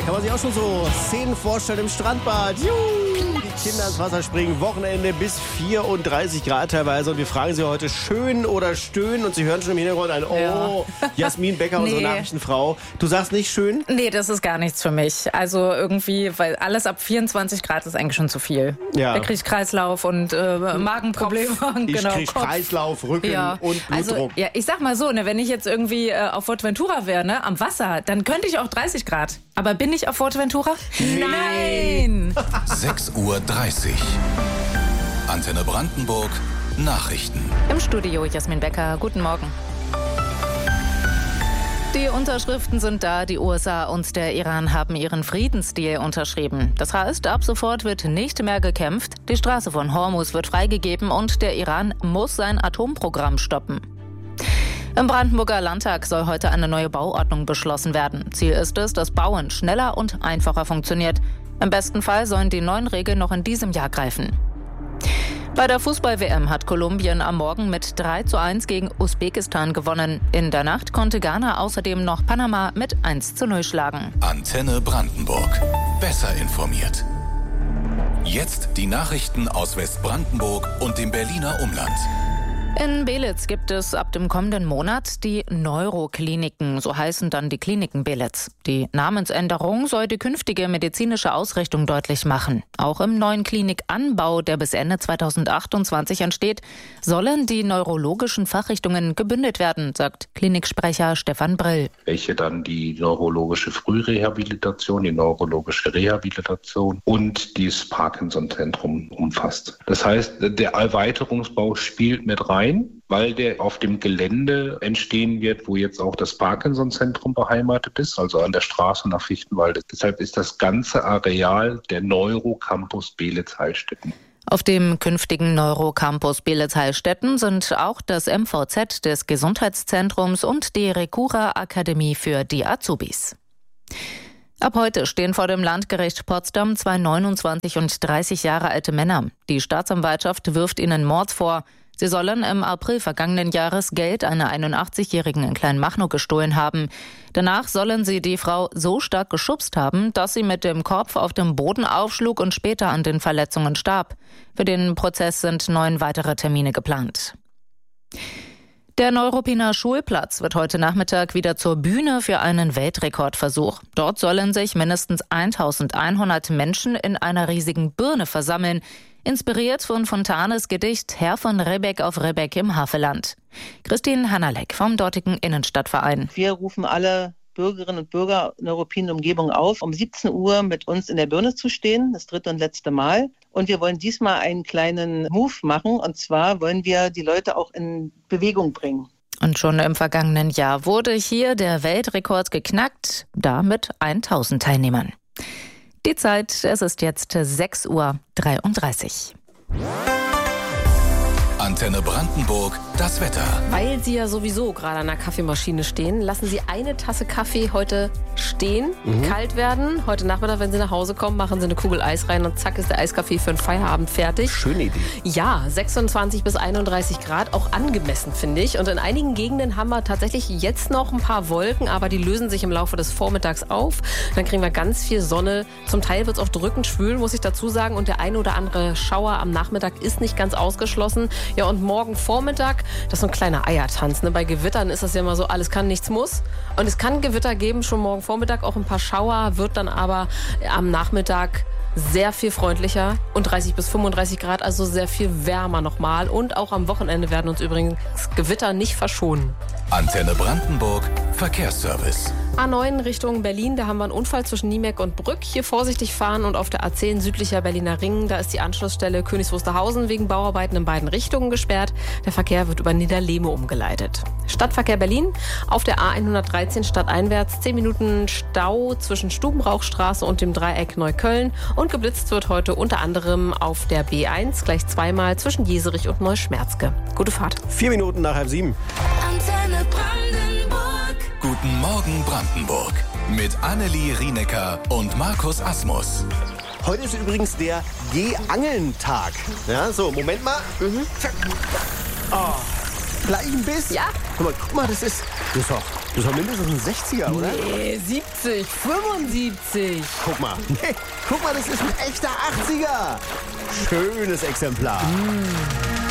Kann man sich auch schon so Szenen vorstellen im Strandbad. Juhu, die Kinder ins Wasser springen. Wochenende bis 34 Grad teilweise. Und wir fragen Sie heute, schön oder stöhnen? Und Sie hören schon im Hintergrund ein Oh. Jasmin Becker, unsere Nachrichtenfrau. Du sagst nicht schön? Nee, das ist gar nichts für mich. Also irgendwie, weil alles ab 24 Grad ist eigentlich schon zu viel. Ja. Da kriege ich Kreislauf und Magenprobleme. Ich kriege Kreislauf, Rücken und Blutdruck. Also, ja, ich sag mal so, ne, wenn ich jetzt irgendwie auf Fuerteventura wäre, ne, am Wasser, dann könnte ich auch 30 Grad. Aber bin ich auf Fuerteventura? Nein! 6:30 Uhr. Antenne Brandenburg. Nachrichten. Im Studio Jasmin Becker. Guten Morgen. Die Unterschriften sind da. Die USA und der Iran haben ihren Friedensdeal unterschrieben. Das heißt, ab sofort wird nicht mehr gekämpft. Die Straße von Hormuz wird freigegeben und der Iran muss sein Atomprogramm stoppen. Im Brandenburger Landtag soll heute eine neue Bauordnung beschlossen werden. Ziel ist es, dass Bauen schneller und einfacher funktioniert. Im besten Fall sollen die neuen Regeln noch in diesem Jahr greifen. Bei der Fußball-WM hat Kolumbien am Morgen mit 3:1 gegen Usbekistan gewonnen. In der Nacht konnte Ghana außerdem noch Panama mit 1:0 schlagen. Antenne Brandenburg. Besser informiert. Jetzt die Nachrichten aus Westbrandenburg und dem Berliner Umland. In Belitz gibt es ab dem kommenden Monat die Neurokliniken, so heißen dann die Kliniken Belitz. Die Namensänderung soll die künftige medizinische Ausrichtung deutlich machen. Auch im neuen Klinikanbau, der bis Ende 2028 entsteht, sollen die neurologischen Fachrichtungen gebündelt werden, sagt Kliniksprecher Stefan Brill. Welche dann die neurologische Frührehabilitation, die neurologische Rehabilitation und das Parkinson-Zentrum umfasst. Das heißt, der Erweiterungsbau spielt mit rein, weil der auf dem Gelände entstehen wird, wo jetzt auch das Parkinson-Zentrum beheimatet ist, also an der Straße nach Fichtenwalde. Deshalb ist das ganze Areal der Neurocampus Belitz-Heilstätten. Auf dem künftigen Neurocampus Belitz-Heilstätten sind auch das MVZ des Gesundheitszentrums und die Recura-Akademie für die Azubis. Ab heute stehen vor dem Landgericht Potsdam 2 29 und 30 Jahre alte Männer. Die Staatsanwaltschaft wirft ihnen Mord vor. Sie sollen im April vergangenen Jahres Geld einer 81-Jährigen in Kleinmachnow gestohlen haben. Danach sollen sie die Frau so stark geschubst haben, dass sie mit dem Kopf auf dem Boden aufschlug und später an den Verletzungen starb. Für den Prozess sind 9 weitere Termine geplant. Der Neuruppiner Schulplatz wird heute Nachmittag wieder zur Bühne für einen Weltrekordversuch. Dort sollen sich mindestens 1100 Menschen in einer riesigen Birne versammeln. Inspiriert von Fontanes Gedicht Herr von Rebek auf Rebek im Havelland. Christine Hanalek vom dortigen Innenstadtverein. Wir rufen alle Bürgerinnen und Bürger in der europäischen Umgebung auf, um 17 Uhr mit uns in der Birne zu stehen, das 3. und letzte Mal. Und wir wollen diesmal einen kleinen Move machen, und zwar wollen wir die Leute auch in Bewegung bringen. Und schon im vergangenen Jahr wurde hier der Weltrekord geknackt, da mit 1000 Teilnehmern. Die Zeit, es ist jetzt 6:33 Uhr. Antenne Brandenburg, das Wetter. Weil Sie ja sowieso gerade an der Kaffeemaschine stehen, lassen Sie eine Tasse Kaffee heute stehen, kalt werden. Heute Nachmittag, wenn Sie nach Hause kommen, machen Sie eine Kugel Eis rein und zack ist der Eiskaffee für den Feierabend fertig. Schöne Idee. Ja, 26 bis 31 Grad, auch angemessen, finde ich. Und in einigen Gegenden haben wir tatsächlich jetzt noch ein paar Wolken, aber die lösen sich im Laufe des Vormittags auf. Dann kriegen wir ganz viel Sonne. Zum Teil wird es auch drückend schwül, muss ich dazu sagen. Und der eine oder andere Schauer am Nachmittag ist nicht ganz ausgeschlossen. Ja, und morgen Vormittag, das ist so ein kleiner Eiertanz. Ne? Bei Gewittern ist das ja immer so, alles kann, nichts muss. Und es kann Gewitter geben, schon morgen Vormittag, auch ein paar Schauer, wird dann aber am Nachmittag sehr viel freundlicher und 30 bis 35 Grad, also sehr viel wärmer nochmal. Und auch am Wochenende werden uns übrigens Gewitter nicht verschonen. Antenne Brandenburg, Verkehrsservice. A9 Richtung Berlin, da haben wir einen Unfall zwischen Niemeck und Brück. Hier vorsichtig fahren und auf der A10 südlicher Berliner Ring, da ist die Anschlussstelle Königs Wusterhausen wegen Bauarbeiten in beiden Richtungen gesperrt. Der Verkehr wird über Niederlehme umgeleitet. Stadtverkehr Berlin, auf der A113 stadteinwärts 10 Minuten Stau zwischen Stubenrauchstraße und dem Dreieck Neukölln. Und geblitzt wird heute unter anderem auf der B1 gleich zweimal zwischen Jeserich und Neuschmerzke. Gute Fahrt. 4 Minuten nach 6:30. Antenne Brandenburg. Guten Morgen Brandenburg. Mit Annelie Rienecker und Markus Asmus. Heute ist übrigens der Geh-Angeln-Tag. Ja, so, Moment mal. Zack. Oh. Gleichen Biss? Ja. Guck mal, das ist doch mindestens ein 60er, oder? Nee, 70, 75. Guck mal, das ist ein echter 80er. Schönes Exemplar.